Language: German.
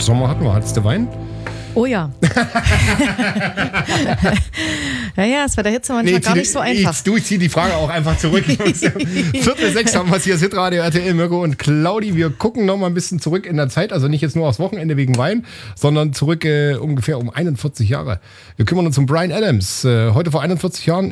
Sommer hatten wir. Hattest du Wein? Oh ja. Ja, es war der Hitze manchmal gar nicht so einfach. Ich ziehe die Frage auch einfach zurück. 5:45 haben wir es hier, Hitradio RTL, Mirko und Claudi. Wir gucken noch mal ein bisschen zurück in der Zeit, also nicht jetzt nur aufs Wochenende wegen Wein, sondern zurück ungefähr um 41 Jahre. Wir kümmern uns um Bryan Adams. Heute vor 41 Jahren